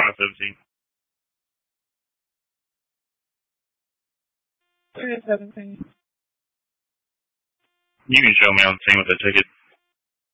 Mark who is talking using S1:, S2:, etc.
S1: 517.
S2: 317.
S1: You can show me on the team with the ticket.